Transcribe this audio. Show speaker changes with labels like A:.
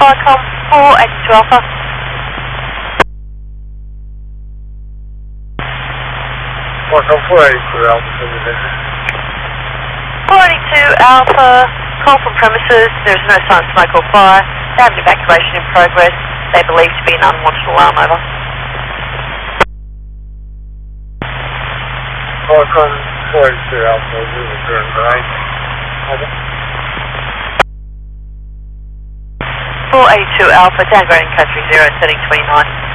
A: Viacom 482 Alpha.
B: 482 Alpha, send me there.
A: 482 Alpha, call from premises. There is no sign of smoke or fire. They have an evacuation in progress. They believe to be an unwanted alarm, over.
B: Viacom 482 Alpha, 009. Over.
A: 482 Alpha, downgrading country 0, setting 29.